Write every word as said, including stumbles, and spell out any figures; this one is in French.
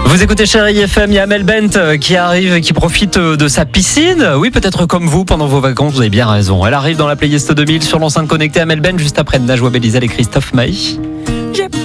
Vous écoutez Chérie F M, il y a Amel Bent qui arrive, qui profite de sa piscine. Oui, peut-être comme vous, pendant vos vacances, vous avez bien raison. Elle arrive dans la playlist deux mille sur l'enceinte connectée. Amel Bent, juste après Najwa Belizal et Christophe Maé. J'ai